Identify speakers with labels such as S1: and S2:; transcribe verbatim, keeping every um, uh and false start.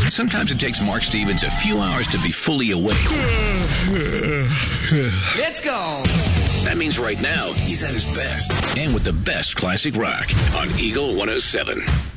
S1: Sometimes it takes Mark Stevens a few hours to be fully awake.
S2: Let's go.
S1: That means right now, he's at his best. And with the best classic rock on Eagle one oh seven.